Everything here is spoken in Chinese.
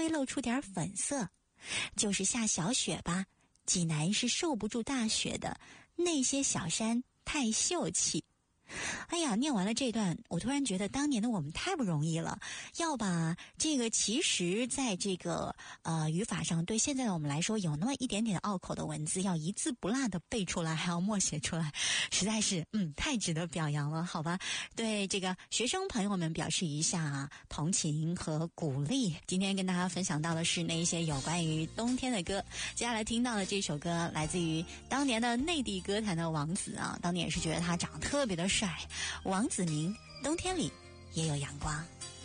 露出点粉色。就是下小雪吧，济南是受不住大雪的，那些小山太秀气。哎呀，念完了这段，我突然觉得当年的我们太不容易了，要把这个其实在这个语法上对现在的我们来说有那么一点点拗口的文字，要一字不落的背出来，还要默写出来，实在是太值得表扬了，好吧？对这个学生朋友们表示一下同情和鼓励。今天跟大家分享到的是那一些有关于冬天的歌，接下来听到的这首歌来自于当年的内地歌坛的王子当年也是觉得他长得特别的帅，王子明，冬天里也有阳光。